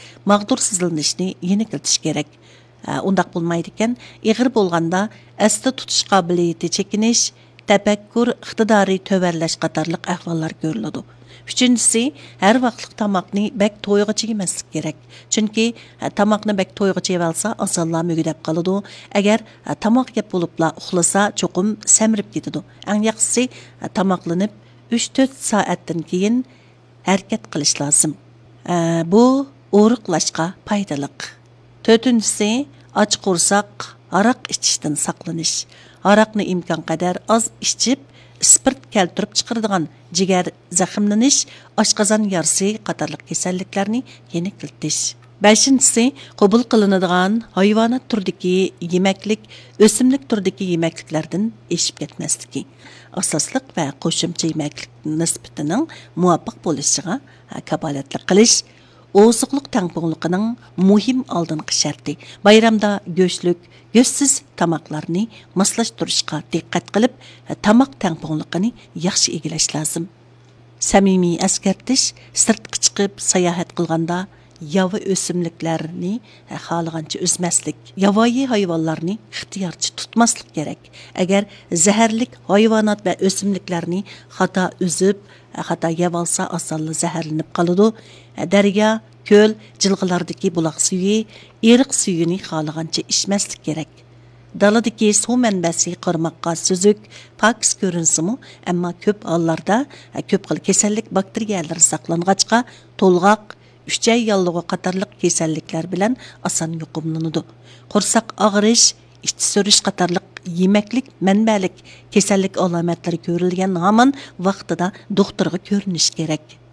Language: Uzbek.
mag'dursizlanishni yenikiltish kerak. Undaq bo'lmaydi ekan, ig'ir bo'lganda asli tutish qobiliyati chekinish, tafakkur, iqtidori töverlash qatorliq ahvollar ko'riladi. Üçüncüsü, her vaqtlık tamakni bək toyğıcı yeməslik kerak. Çünki tamakni bək toyğıcı yeb alsa, asalla mügüdəb qalıdı. Əgər tamak yeb bolubla uxlasa, çoxum səmirib getidu. Ən yaxşısı tamaklanıb 3-4 saatdan keyin hərəkət qilish lazım. Bu uruqlaşqa paydalıq. Dördüncüsü, aç qursaq, araq içishdən saqlanish. Araqni imkon qadar az içib, spirt keltirib chiqaradigan jigar zaximlanish, oshqozon yarasi qatorliq kasalliklarni yenikiltish. 5-si qabul qilinadigan hayvonot turidagi yemaklik, o'simlik turidagi yemakliklardan eshib ketmasligi. Asosliq va qo'shimcha yemaklik nisbatining muvofiq bo'lishiga kafolatlik qilish oziqliq tangpungligining muhim oldingi sharti. Bayramda go'shtlik, go'shtsiz tamoqlarni moslashtirishga diqqat qilib, tamoq tangpungligini yaxshi egilash lozim. Samimiy eskartish, sirtqa chiqib sayohat qilganda yava o'simliklarni xohlagancha o'smaslik, yavoyi hayvonlarni ixtiyorchi tutmaslik kerak. Agar zaharlik hayvonot va o'simliklarni xato o'zib, xato yeb olsa, osonla zaharlanib qoladi. Daryo, ko'l, jilg'ilardagi buloq suvi, eriq suyini xohlagancha ichmaslik kerak. Daladagi suv manbasi qirmoqqa suzuk, pokiz ko'rinsimi, ammo ko'p hollarda ko'p xil kasallik bakteriyalari saqlang'achqa to'lg'oq, uchay yallig'i qatorliq kasalliklar bilan oson yuqumlanadi. Qursoq og'rish, ich so'rish qatorliq yemaklik manbalik kasallik alomatlari ko'rilgan hamon vaqtida doktorga ko'rinish kerak.